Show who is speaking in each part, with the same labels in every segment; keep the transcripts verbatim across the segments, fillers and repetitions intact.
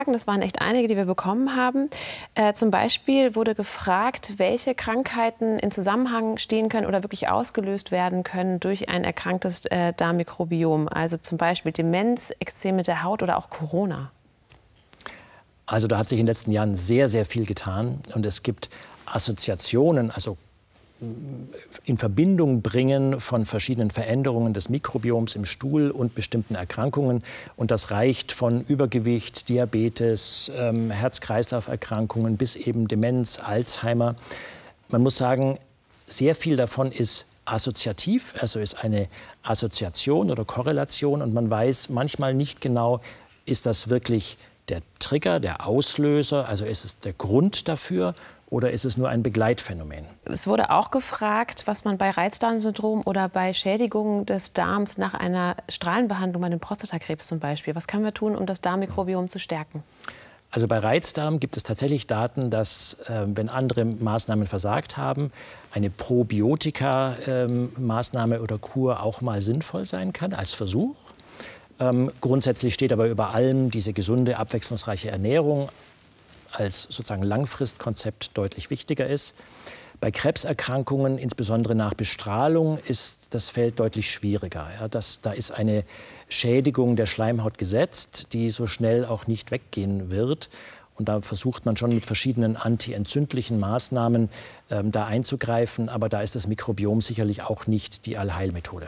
Speaker 1: Das waren echt einige, die wir bekommen haben. Äh, zum Beispiel wurde gefragt, welche Krankheiten in Zusammenhang stehen können oder wirklich ausgelöst werden können durch ein erkranktes äh, Darmmikrobiom. Also zum Beispiel Demenz, Ekzeme der Haut oder auch Corona.
Speaker 2: Also da hat sich in den letzten Jahren sehr, sehr viel getan. Und es gibt Assoziationen, also in Verbindung bringen von verschiedenen Veränderungen des Mikrobioms im Stuhl und bestimmten Erkrankungen. Und das reicht von Übergewicht, Diabetes, ähm, Herz-Kreislauf-Erkrankungen bis eben Demenz, Alzheimer. Man muss sagen, sehr viel davon ist assoziativ, also ist eine Assoziation oder Korrelation. Und man weiß manchmal nicht genau, ist das wirklich der Trigger, der Auslöser, also ist es der Grund dafür? Oder ist es nur ein Begleitphänomen?
Speaker 1: Es wurde auch gefragt, was man bei Reizdarmsyndrom oder bei Schädigungen des Darms nach einer Strahlenbehandlung, bei dem Prostatakrebs zum Beispiel, was können wir tun, um das Darmmikrobiom zu stärken?
Speaker 2: Also bei Reizdarm gibt es tatsächlich Daten, dass, äh, wenn andere Maßnahmen versagt haben, eine Probiotika-Maßnahme ähm, oder Kur auch mal sinnvoll sein kann als Versuch. Ähm, grundsätzlich steht aber über allem diese gesunde, abwechslungsreiche Ernährung als sozusagen Langfristkonzept deutlich wichtiger ist. Bei Krebserkrankungen, insbesondere nach Bestrahlung, ist das Feld deutlich schwieriger. Ja, das, da ist eine Schädigung der Schleimhaut gesetzt, die so schnell auch nicht weggehen wird. Und da versucht man schon mit verschiedenen antientzündlichen Maßnahmen ähm, da einzugreifen. Aber da ist das Mikrobiom sicherlich auch nicht die Allheilmethode.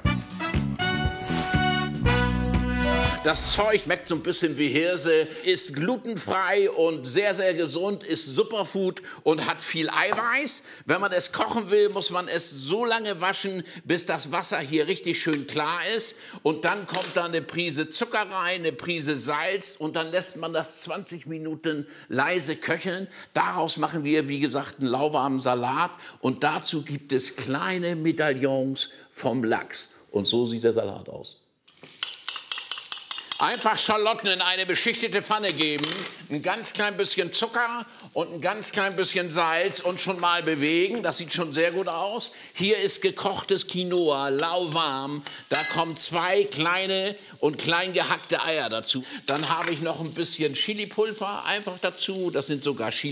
Speaker 3: Das Zeug schmeckt so ein bisschen wie Hirse, ist glutenfrei und sehr, sehr gesund, ist Superfood und hat viel Eiweiß. Wenn man es kochen will, muss man es so lange waschen, bis das Wasser hier richtig schön klar ist. Und dann kommt da eine Prise Zucker rein, eine Prise Salz und dann lässt man das zwanzig Minuten leise köcheln. Daraus machen wir, wie gesagt, einen lauwarmen Salat. Und dazu gibt es kleine Medaillons vom Lachs. Und so sieht der Salat aus. Einfach Schalotten in eine beschichtete Pfanne geben, ein ganz klein bisschen Zucker und ein ganz klein bisschen Salz und schon mal bewegen. Das sieht schon sehr gut aus. Hier ist gekochtes Quinoa, lauwarm. Da kommen zwei kleine und klein gehackte Eier dazu. Dann habe ich noch ein bisschen Chilipulver einfach dazu. Das sind sogar Chili